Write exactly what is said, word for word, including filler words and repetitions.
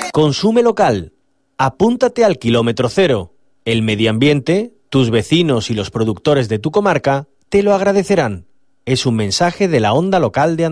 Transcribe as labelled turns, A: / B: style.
A: Consume local. Apúntate al kilómetro cero. El medio ambiente, tus vecinos y los productores de tu comarca te lo agradecerán. Es un mensaje de la Onda Local de Andalucía.